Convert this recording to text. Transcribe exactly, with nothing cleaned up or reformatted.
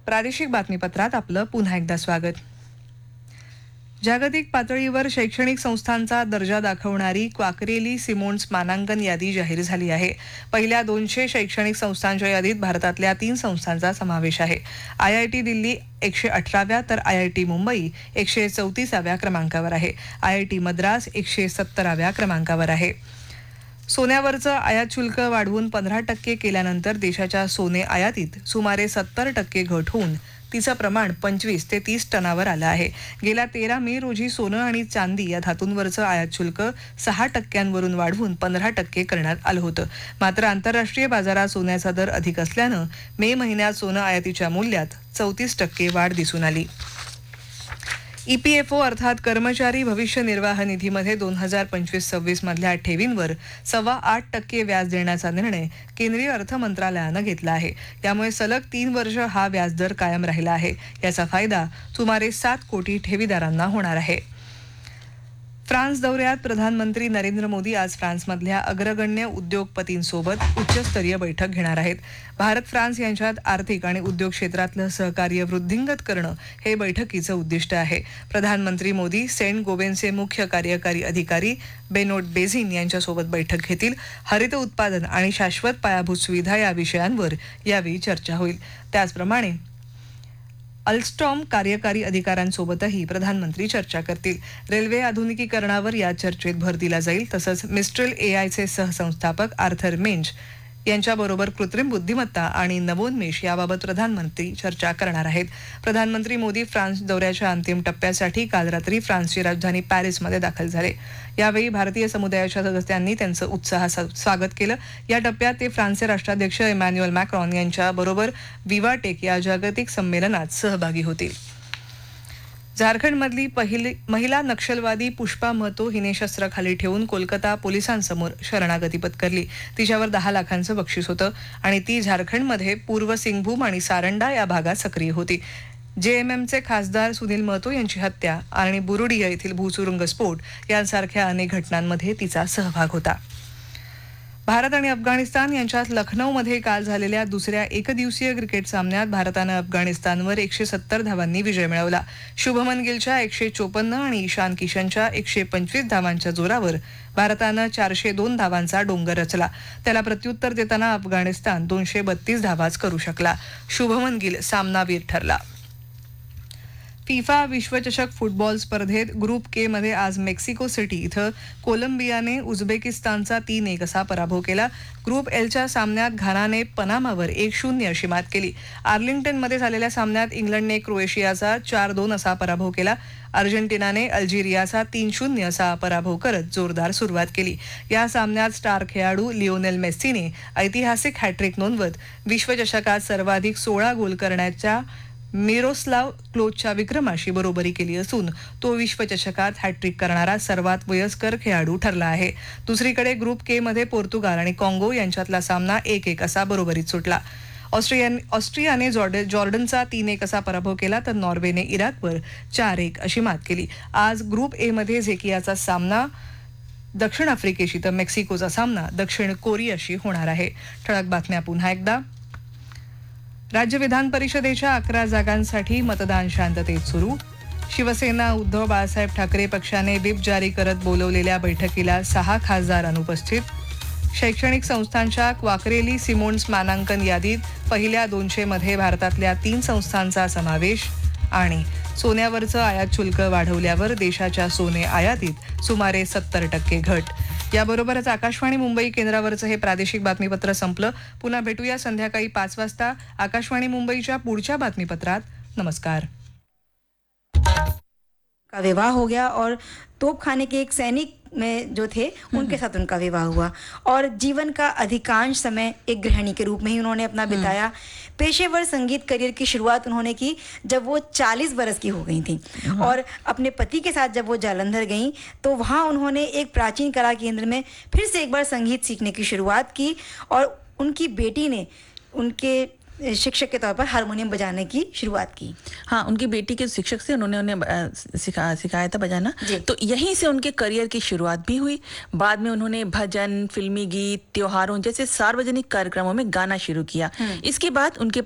प्रादेशिक बातमीपत्रात आपलं पुन्हा एकदा स्वागत. जागतिक पातळीवर शैक्षणिक संस्थांचा दर्जा दाखवणारी क्वाकरेली सिमोन्स मानांकन यादी जाहीर झाली आहे. पहिल्या दोनशे शैक्षणिक संस्थांच्या यादीत भारतातल्या तीन संस्थांचा समावेश आहे. आय आय टी दिल्ली एकशे अठराव्या तर आय आय टी मुंबई एकशे चौतीसाव्या क्रमांकावर आहे. आय आय टी मद्रास एकशे सत्तराव्या क्रमांकावर आहे. सोन्यावरचं आयात शुल्क वाढवून पंधरा टक्के केल्यानंतर देशाच्या सोने आयातीत सुमारे सत्तर टक्के घट होऊन तिचं प्रमाण पंचवीस ते तीस टनावर आलं आहे. गेल्या तेरा मे रोजी सोनं आणि चांदी या धातूंवरचं आयात शुल्क सहा टक्क्यांवरून वाढवून पंधरा टक्के करण्यात आलं होतं. मात्र आंतरराष्ट्रीय बाजारात सोन्याचा दर अधिक असल्यानं मे महिन्यात सोनं आयातीच्या मूल्यात चौतीस टक्के वाढ दिसून आली. ई पी एफ ओ अर्थात कर्मचारी भविष्य निर्वाह निधीमध्ये दोन हजार पंचवीस सव्वीस मधल्या ठेवींवर सव्वा आठ टक्के व्याज देण्याचा निर्णय केंद्रीय अर्थ मंत्रालयानं घेतला आहे. त्यामुळे सलग तीन वर्ष हा व्याजदर कायम राहिला आहे. याचा फायदा सुमारे सात कोटी ठेवीदारांना होणार आहे. फ्रान्स दौऱ्यात प्रधानमंत्री नरेंद्र मोदी आज फ्रान्समधल्या अग्रगण्य उद्योगपतींसोबत उच्चस्तरीय बैठक घेणार आहेत. भारत फ्रान्स यांच्यात आर्थिक आणि उद्योग क्षेत्रातलं सहकार्य वृद्धिंगत करणं हे बैठकीचं उद्दिष्ट आहे. प्रधानमंत्री मोदी सेंट गोबेनचे मुख्य कार्यकारी अधिकारी बेनोट बेझिन यांच्यासोबत बैठक घेतील. हरित उत्पादन आणि शाश्वत पायाभूत सुविधा या विषयांवर यावेळी चर्चा होईल. त्याचप्रमाणे अल्स्टॉम कार्यकारी अधिकाऱ्यांसोबतही प्रधानमंत्री चर्चा करतील. रेल्वे आधुनिकीकरणावर या चर्चेत भर दिला जाईल. तसंच मिस्ट्रल ए आयचे सहसंस्थापक आर्थर मेंज यांच्याबरोबर कृत्रिम बुद्धिमत्ता आणि नवोन्मेष याबाबत प्रधानमंत्री चर्चा करणार आहेत. प्रधानमंत्री मोदी फ्रान्स दौऱ्याच्या अंतिम टप्प्यासाठी काल रात्री फ्रान्सची राजधानी पॅरिसमध्ये दाखल झाले. यावेळी भारतीय समुदायाच्या सदस्यांनी त्यांचं उत्साहात स्वागत केलं. या टप्प्यात ते फ्रान्सचे राष्ट्राध्यक्ष इमॅन्युएल मॅक्रॉन यांच्या बरोबर विवाटेक या जागतिक संमेलनात सहभागी होतील. झारखंडमधली पहिली महिला नक्षलवादी पुष्पा महतो हिने शस्त्र खाली ठेवून कोलकाता पोलिसांसमोर शरणागती पत्करली. तिच्यावर दहा लाखांचं बक्षीस होतं आणि ती झारखंडमध्ये पूर्व सिंगभूम आणि सारंडा या भागात सक्रिय होती. जे एम एमचे खासदार सुनील महतो यांची हत्या आणि बुरुडिया येथील भूसुरुंग स्फोट यांसारख्या अनेक घटनांमध्ये तिचा सहभाग होता. भारत आणि अफगाणिस्तान यांच्यात लखनौमध्ये काल झालेल्या दुसऱ्या एकदिवसीय क्रिकेट सामन्यात भारतानं अफगाणिस्तानवर एकशे सत्तर धावांनी विजय मिळवला. शुभमन गिलच्या एकशे चोपन्न आणि ईशान किशनच्या एकशे पंचवीस धावांच्या जोरावर भारतानं चारशे दोन धावांचा डोंगर रचला. त्याला प्रत्युत्तर देताना अफगाणिस्तान दोनशे बत्तीस धावाच करू शकला. शुभमन गिल सामनावीर ठरला. फिफा विश्वचषक फुटबॉल स्पर्धेत ग्रुप के मध्ये आज मेक्सिको सिटी इथं कोलंबियाने उझबेकिस्तानचा तीन एक असा पराभव केला. ग्रुप एलच्या सामन्यात घानाने पनामावर एक शून्य अशी मात केली. आर्लिंग्टनमध्ये झालेल्या सामन्यात इंग्लंडने क्रोएशियाचा चार दोन असा पराभव केला. अर्जेंटिनाने अल्जेरियाचा तीन शून्य असा पराभव करत जोरदार सुरुवात केली. या सामन्यात स्टार खेळाडू लिओनेल मेस्सीने ऐतिहासिक हॅट्रिक नोंदवत विश्वचषकात सर्वाधिक सोळा गोल करण्याच्या मिरोस्लाव क्लोजच्या विक्रमाशी बरोबरी केली असून तो विश्वचषकात हॅट्रिक करणारा सर्वात वयस्कर खेळाडू ठरला आहे. दुसरीकडे ग्रुप के मध्ये पोर्तुगाल आणि काँगो यांच्यातला सामना एक एक असा बरोबरीत सुटला. ऑस्ट्रिया ऑस्ट्रियाने जॉर्डनचा तीन एक असा पराभव केला तर नॉर्वेने इराकवर चार एक अशी मात केली. आज ग्रुप ए मध्ये झेकियाचा सामना दक्षिण आफ्रिकेशी तर मेक्सिकोचा सामना दक्षिण कोरियाशी होणार आहे. ठळक बातम्या पुन्हा एकदा. राज्य विधान परिषदेच्या अकरा जागांसाठी मतदान शांततेत सुरू. शिवसेना उद्धव बाळासाहेब ठाकरे पक्षाने व्हिप जारी करत बोलवलेल्या बैठकीला सहा खासदार अनुपस्थित. शैक्षणिक संस्थांच्या क्वाकरेली सिमोन्स मानांकन यादीत पहिल्या दोनशे मध्ये भारतातल्या तीन संस्थांचा समावेश. आणि सोन्यावरचं आयात शुल्क वाढवल्यावर देशाच्या सोने आयातीत सुमारे सत्तर टक्के घट. याबरोबरच आकाशवाणी मुंबई केंद्रावरचं हे प्रादेशिक बातमीपत्र संपलं. पुन्हा भेटूया संध्याकाळी पाच वाजता आकाशवाणी मुंबईच्या पुढच्या बातमीपत्रात. नमस्कार. का विवाह हो गया और तोप खाने के एक सैनिक में जो थे उनके साथ उनका विवाह हुआ और जीवन का अधिकांश समय एक गृहिणी के रूप में ही उन्होंने अपना बिताया. पेशेवर संगीत करियर की शुरुआत उन्होंने की जब वो चालीस बरस की हो गई थी और अपने पति के साथ जब वो जालंधर गईं तो वहाँ उन्होंने एक प्राचीन कला केंद्र में फिर से एक बार संगीत सीखने की शुरुआत की और उनकी बेटी ने उनके शिक्षक के तौर पर हारमोनियम बजाने की शुरुआत की. हाँ, उनकी बेटी के शिक्षक से उन्होंने उन्हें सिखा सिखाया था बजाना. तो यहीं से उनके करियर की शुरुआत भी हुई. बाद में उन्होंने भजन, फिल्मी गीत, त्योहारों जैसे सार्वजनिक कार्यक्रमों में गाना शुरू किया. इसके बाद उनके